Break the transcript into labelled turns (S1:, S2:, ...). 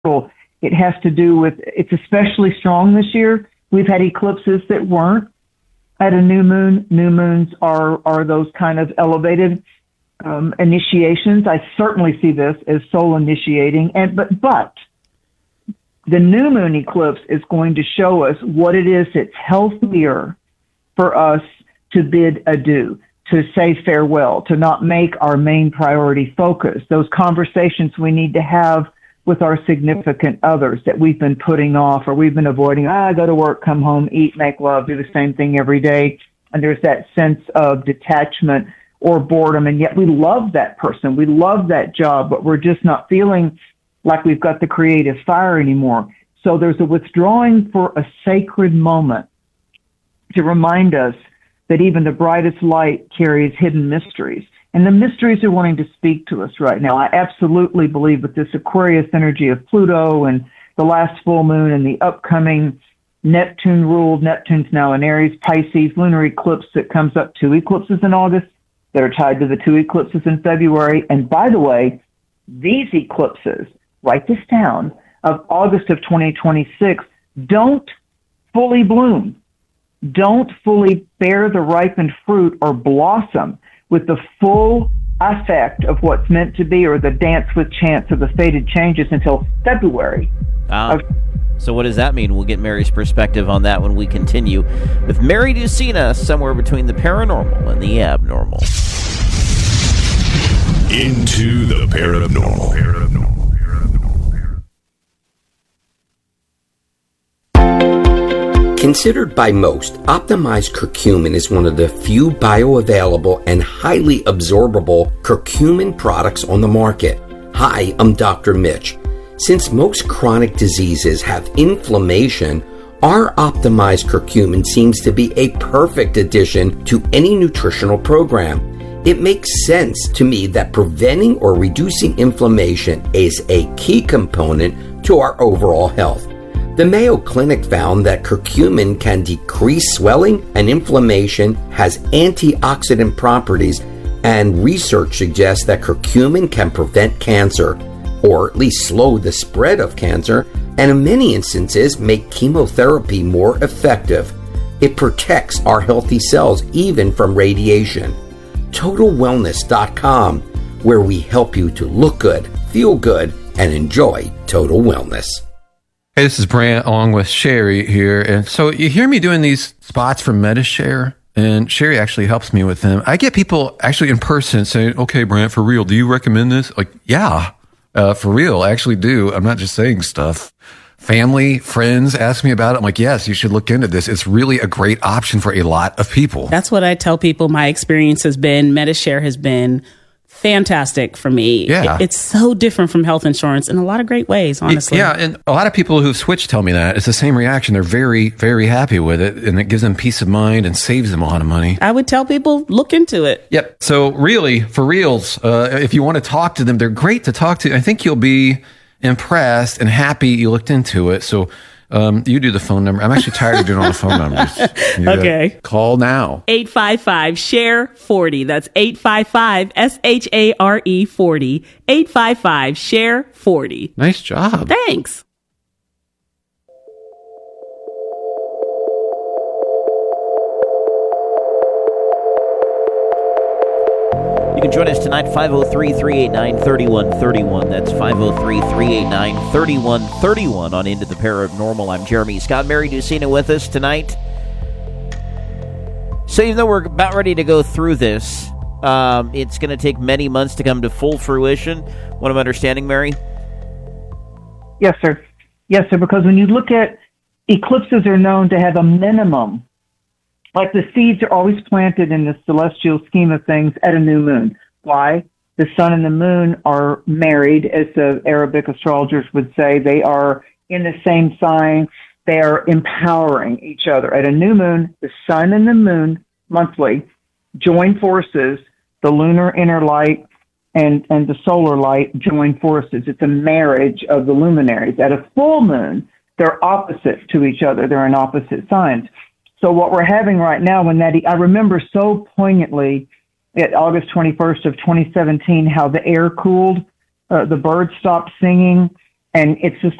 S1: It has to do with, it's especially strong this year. We've had eclipses that weren't at a new moon. New moons are those kind of elevated initiations. I certainly see this as soul initiating, but the new moon eclipse is going to show us what it is that's healthier for us to bid adieu, to say farewell, to not make our main priority focus. Those conversations we need to have with our significant others that we've been putting off or we've been avoiding. I go to work, come home, eat, make love, do the same thing every day. And there's that sense of detachment or boredom. And yet we love that person. We love that job, but we're just not feeling like we've got the creative fire anymore. So there's a withdrawing for a sacred moment to remind us that even the brightest light carries hidden mysteries. And the mysteries are wanting to speak to us right now. I absolutely believe with this Aquarius energy of Pluto and the last full moon and the upcoming Neptune-ruled, Neptune's now in Aries, Pisces, lunar eclipse that comes up, 2 eclipses in August that are tied to the 2 eclipses in February. And by the way, these eclipses, write this down, of August of 2026, don't fully bloom, don't fully bear the ripened fruit or blossom with the full effect of what's meant to be or the dance with chance of the fated changes until February.
S2: So what does that mean? We'll get Mary's perspective on that when we continue with Mary Ducina, somewhere between the paranormal and the abnormal.
S3: Into the paranormal.
S4: Considered by most, optimized curcumin is one of the few bioavailable and highly absorbable curcumin products on the market. Hi, I'm Dr. Mitch. Since most chronic diseases have inflammation, our optimized curcumin seems to be a perfect addition to any nutritional program. It makes sense to me that preventing or reducing inflammation is a key component to our overall health. The Mayo Clinic found that curcumin can decrease swelling and inflammation, has antioxidant properties, and research suggests that curcumin can prevent cancer, or at least slow the spread of cancer, and in many instances make chemotherapy more effective. It protects our healthy cells even from radiation. TotalWellness.com, where we help you to look good, feel good, and enjoy total wellness.
S5: Hey, this is Brant along with Sherry here. And so you hear me doing these spots for MediShare, and Sherry actually helps me with them. I get people actually in person saying, okay, Brant, for real, do you recommend this? Like, yeah, for real, I actually do. I'm not just saying stuff. Family, friends ask me about it. I'm like, yes, you should look into this. It's really a great option for a lot of people.
S6: That's what I tell people my experience has been. MediShare has been fantastic for me.
S5: Yeah.
S6: It's so different from health insurance in a lot of great ways, honestly.
S5: Yeah, and a lot of people who've switched tell me that. It's the same reaction. They're very, very happy with it, and it gives them peace of mind and saves them a lot of money.
S6: I would tell people, look into it.
S5: Yep. So really, for reals, if you want to talk to them, they're great to talk to. I think you'll be impressed and happy you looked into it. So you do the phone number. I'm actually tired of doing all the phone numbers.
S6: Okay.
S5: Call now.
S6: 855-SHARE-40. That's 855-SHARE 40. 855-SHARE-40.
S5: Nice job.
S6: Thanks.
S2: You can join us tonight, 503-389-3131. That's 503-389-3131 on Into the Paranormal. I'm Jeremy Scott. Mary Ducina with us tonight. So even though we're about ready to go through this, it's going to take many months to come to full fruition. What I'm understanding, Mary?
S1: Yes, sir. Yes, sir, because when you look at eclipses are known to have a minimum. Like the seeds are always planted in the celestial scheme of things at a new moon. Why? The sun and the moon are married, as the Arabic astrologers would say. They are in the same sign. They are empowering each other. At a new moon, the sun and the moon monthly join forces. The lunar inner light and the solar light join forces. It's a marriage of the luminaries. At a full moon, they're opposite to each other. They're in opposite signs. So what we're having right now, I remember so poignantly at August 21st of 2017, how the air cooled, the birds stopped singing, And it's just